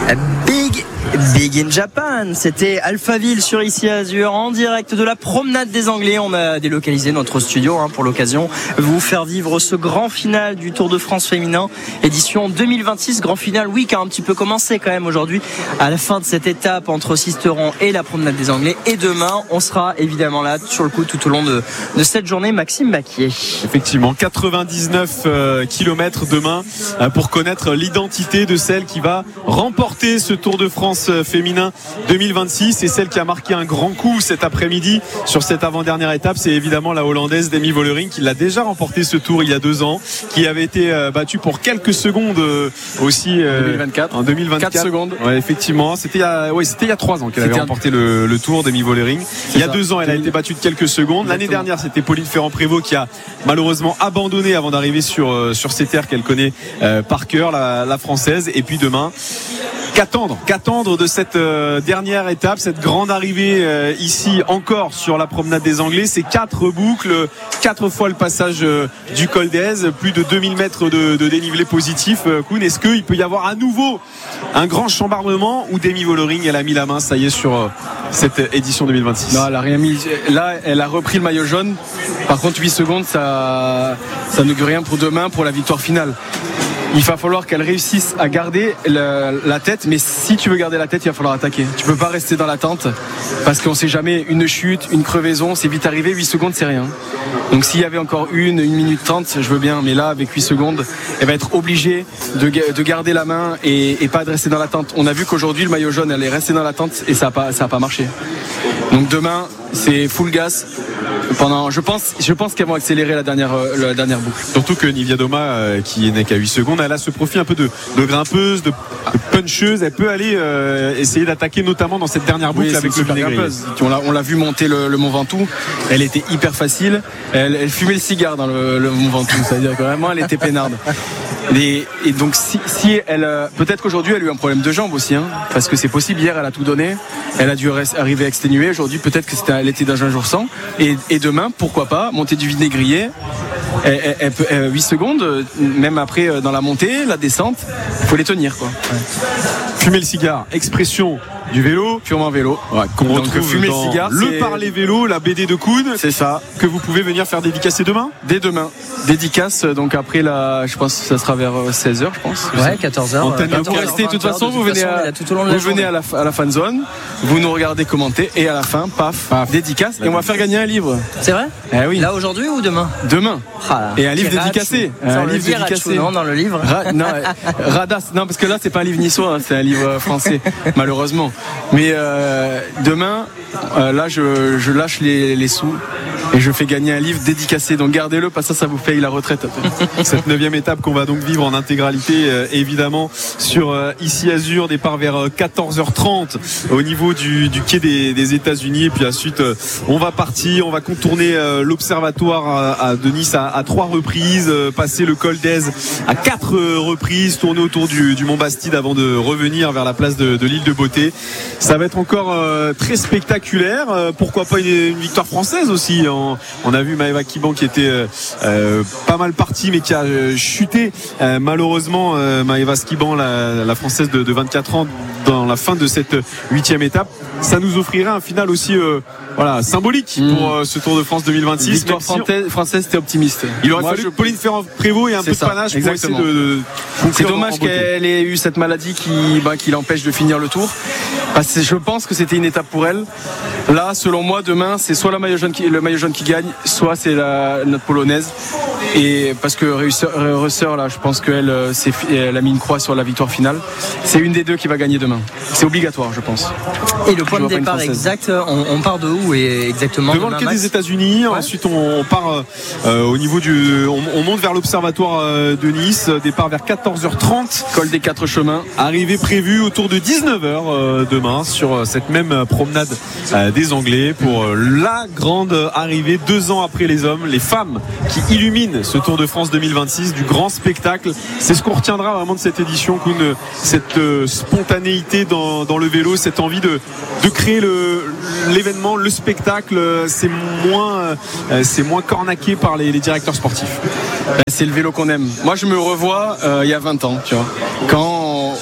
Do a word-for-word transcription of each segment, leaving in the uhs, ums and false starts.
Big Big in Japan, c'était Alphaville sur Ici Azur en direct de la promenade des Anglais. On a délocalisé notre studio hein, pour l'occasion, vous faire vivre ce grand final du Tour de France féminin édition deux mille vingt-six, grand final oui qui a un petit peu commencé quand même aujourd'hui à la fin de cette étape entre Sisteron et la promenade des Anglais, et demain on sera évidemment là sur le coup tout au long de, de cette journée. Maxime Baquier. Effectivement, quatre-vingt-dix-neuf euh, kilomètres demain euh, pour connaître l'identité de celle qui va remporter ce Tour de France féminin deux mille vingt-six, et celle qui a marqué un grand coup cet après-midi sur cette avant-dernière étape, c'est évidemment la Hollandaise Demi Vollering qui l'a déjà remporté ce Tour il y a deux ans, qui avait été euh, battue pour quelques secondes euh, aussi euh, deux mille vingt-quatre. En deux mille vingt-quatre. quatre secondes. Ouais, effectivement, c'était il y a, ouais, c'était il y a trois ans qu'elle c'était avait remporté le, le Tour Demi Vollering. Il y a ça. deux ans, elle a été battue de quelques secondes. L'année Exactement. dernière, c'était Pauline Ferrand-Prévot qui a malheureusement abandonné avant d'arriver sur euh, sur ces terres qu'elle connaît euh, par cœur, la, la française. Et puis demain, Qu'attendre, qu'attendre de cette euh, dernière étape, cette grande arrivée euh, ici encore sur la promenade des Anglais. C'est quatre boucles, quatre fois le passage euh, du col d'Aise, plus de deux mille mètres de, de dénivelé positif. Euh, Koun, est-ce qu'il peut y avoir à nouveau un grand chambardement ou Demi Vollering, elle a mis la main, ça y est, sur euh, cette édition deux mille vingt-six? Non, elle a rien mis. Là, elle a repris le maillot jaune. Par contre, huit secondes, ça, ça n'augure rien pour demain, pour la victoire finale. Il va falloir qu'elle réussisse à garder la, la tête, mais si tu veux garder la tête, il va falloir attaquer. Tu peux pas rester dans l'attente parce qu'on sait jamais, une chute, une crevaison, c'est vite arrivé, huit secondes c'est rien. Donc s'il y avait encore une, une minute trente, je veux bien, mais là avec huit secondes, elle va être obligée de, de garder la main et, et pas de rester dans l'attente. On a vu qu'aujourd'hui le maillot jaune, elle est restée dans l'attente et ça a pas, ça a pas marché. Donc demain, c'est full gas. Pendant, je pense, je pense qu'elles vont accélérer la dernière, la dernière boucle. Surtout que Nivia Doma, euh, qui n'est qu'à huit secondes, elle a ce profil un peu de, de grimpeuse, de, de puncheuse. Elle peut aller euh, essayer d'attaquer, notamment dans cette dernière boucle oui, avec le vinaigre. On l'a, on l'a vu monter le, le Mont Ventoux. Elle était hyper facile. Elle, elle fumait le cigare dans le, le Mont Ventoux. C'est-à-dire que vraiment, elle était peinarde. Et, et donc, si, si elle, peut-être qu'aujourd'hui, elle a eu un problème de jambe aussi, hein, parce que c'est possible. Hier, elle a tout donné. Elle a dû arriver exténuée. Aujourd'hui, peut-être que c'était, elle était dans un jour sans. Et, et demain, pourquoi pas monter du vinaigrier. Elle, elle, elle peut, elle, huit secondes, même après dans la montée, la descente, il faut les tenir, quoi. Ouais. Fumer le cigare, expression du vélo, purement vélo. Ouais, qu'on donc retrouve fumer le cigare, le c'est... Parler vélo, la B D de Koun. C'est ça. Que vous pouvez venir faire dédicacer demain. Dès demain. Dédicace, donc après la, je pense que ça sera vers seize heures, je pense. Ouais, quatorze heures. Antenne, vous restez, de toute façon, vous venez à, vous venez à la, à la fan zone, vous nous regardez commenter et à la fin, paf, paf. dédicace. Et on va faire gagner un livre. C'est vrai? Eh oui. Là aujourd'hui ou demain? Demain. Ah, et un livre dédicacé. Un livre dédicacé. Non, dans le livre. Ra- non, Radas. Non, parce que là, c'est pas un livre niçois, hein, c'est un livre français, malheureusement. Mais euh, demain, euh, là, je, je lâche les, les sous et je fais gagner un livre dédicacé. Donc gardez-le, parce que ça, ça vous paye la retraite. Cette neuvième étape qu'on va donc vivre en intégralité, euh, évidemment, sur euh, Ici Azur, départ vers euh, quatorze heures trente au niveau du, du quai des, des États-Unis. Et puis ensuite, euh, on va partir, on va contourner euh, l'observatoire à, à, de Nice à, à trois reprises, euh, passer le col d'Aise à quatre euh, reprises, tourner autour du, du Mont Bastide avant de revenir vers la place de, de l'île de Beauté. Ça va être encore euh, très spectaculaire. Euh, pourquoi pas une, une victoire française aussi. On, on a vu Maëva Kiban qui était euh, euh, pas mal partie mais qui a euh, chuté euh, malheureusement euh, Maëva Skiban, la, la française de, de vingt-quatre ans, dans la fin de cette huitième étape. Ça nous offrirait un final aussi euh, voilà, symbolique mmh. pour euh, ce Tour de France deux mille vingt-six. Victoire si on... française, t'es optimiste. Il aurait Moi, fallu je... Pauline Ferrand-Prévôt et un c'est peu ça, de panache exactement. pour essayer de, de c'est dommage qu'elle ait eu cette maladie qui, bah, qui l'empêche de finir le Tour. Parce que je pense que c'était une étape pour elle. Là, selon moi, demain, c'est soit la maillot jaune qui, le maillot jaune qui gagne, soit c'est la, notre polonaise. Et parce que Reusser, là, je pense qu'elle c'est, elle a mis une croix sur la victoire finale. C'est une des deux qui va gagner demain. C'est obligatoire, je pense. Et le point de départ exact, on, on part de où et exactement devant le quai des États-Unis. Ouais. Ensuite, on, on part euh, au niveau du, on, on monte vers l'observatoire euh, de Nice. Départ vers quatorze heures trente. Col des Quatre Chemins. Arrivée prévue autour de dix-neuf heures euh, demain sur cette même promenade euh, des Anglais pour euh, la grande arrivée deux ans après les hommes, les femmes qui illuminent ce Tour de France deux mille vingt-six, du grand spectacle. C'est ce qu'on retiendra vraiment de cette édition, Koun, cette euh, spontanéité dans, dans le vélo, cette envie de, de créer le, l'événement, le spectacle. C'est moins, euh, c'est moins cornaqué par les, les directeurs sportifs. C'est le vélo qu'on aime. Moi, je me revois euh, il y a vingt ans, tu vois, quand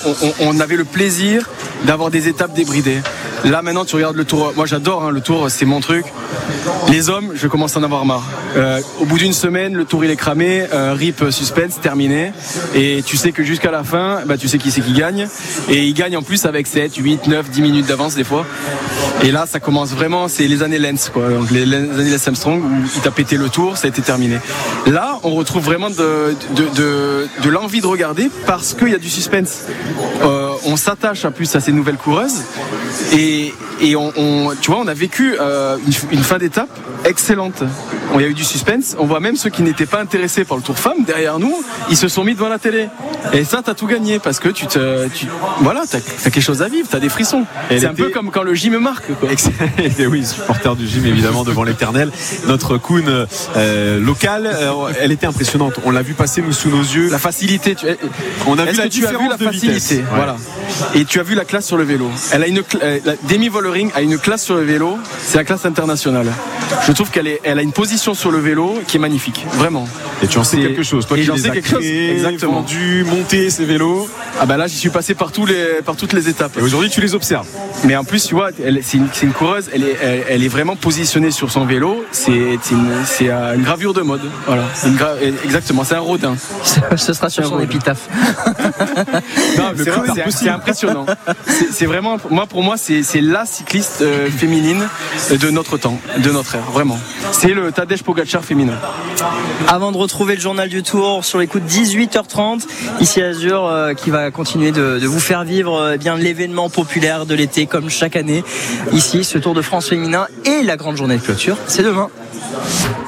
on, on avait le plaisir d'avoir des étapes débridées. Là maintenant tu regardes le Tour, moi j'adore hein, le Tour, c'est mon truc. Les hommes, je commence à en avoir marre. Euh, au bout d'une semaine, le Tour il est cramé, euh, rip suspense, terminé. Et tu sais que jusqu'à la fin, bah, tu sais qui c'est qui gagne. Et il gagne en plus avec sept, huit, neuf, dix minutes d'avance des fois. Et là ça commence vraiment, c'est les années Lance quoi. Donc les, les années Lance Armstrong où il t'a pété le Tour, ça a été terminé. Là on retrouve vraiment de, de, de, de l'envie de regarder parce qu'il y a du suspense. Euh, on s'attache à plus à ces nouvelles coureuses. Et, et on, on, tu vois, on a vécu euh, une, une fin d'étape excellente. Il y a eu du suspense. On voit même ceux qui n'étaient pas intéressés par le Tour Femmes derrière nous, ils se sont mis devant la télé. Et ça, t'as tout gagné parce que tu te, tu, voilà, t'as, t'as quelque chose à vivre, t'as des frissons. Et c'est un peu comme quand le gym marque, quoi. Et oui, supporter du gym évidemment devant l'éternel. Notre Koen euh, locale, euh, elle était impressionnante. On l'a vu passer nous sous nos yeux. La facilité. Tu, on a Est-ce vu la que tu as vu la facilité, ouais. Voilà. Et tu as vu la classe sur le vélo. Elle a une, euh, Demi Vollering a une classe sur le vélo. C'est la classe internationale. Je trouve qu'elle est, elle a une position sur le vélo qui est magnifique, vraiment. Et tu en sais c'est... quelque chose, toi et qui j'en les sais as quelque créés, chose. Exactement. Vendu, monté ces vélos. Ah bah là, j'y suis passé par tous les, par toutes les étapes. Et aujourd'hui, tu les observes. Mais en plus, tu vois, elle, c'est, une, c'est une coureuse. Elle est, elle, elle est vraiment positionnée sur son vélo. C'est, c'est, une, c'est une gravure de mode. Voilà. Une gra... Exactement. C'est un Rodin. Ce sera sur son épitaphe. Non, c'est, vrai, c'est, c'est impressionnant. C'est, c'est vraiment, moi, pour moi, c'est, c'est la cycliste euh, féminine de notre temps, de notre ère, vraiment. C'est le Tadej Pogacar féminin. Avant de retrouver le journal du Tour sur les coups de dix-huit heures trente, ici Azur euh, qui va continuer de, de vous faire vivre euh, bien l'événement populaire de l'été comme chaque année. Ici, ce Tour de France féminin et la grande journée de clôture, c'est demain.